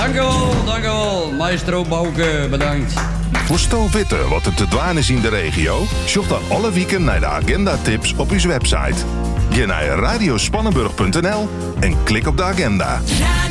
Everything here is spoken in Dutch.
Dank u wel. Maestro Bouke, bedankt. Voor sto witte wat er te dwaan is in de regio? Zoek dan alle weken naar de agenda-tips op uw website. Ga naar radiospannenburg.nl en klik op de agenda.